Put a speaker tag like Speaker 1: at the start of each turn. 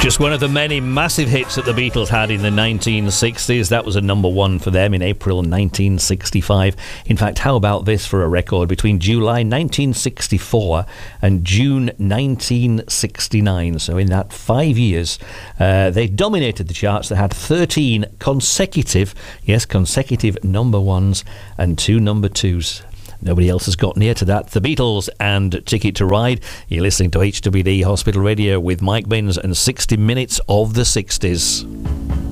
Speaker 1: Just one of the many massive hits that the Beatles had in the 1960s. That was a number one for them in April 1965. In fact, how about this for a record? Between July 1964 and June 1969, so in that 5 years, they dominated the charts. They had 13 consecutive number ones and 2 number twos. Nobody else has got near to that. The Beatles and Ticket to Ride. You're listening to HWD Hospital Radio with Mike Binns and 60 Minutes of the 60s.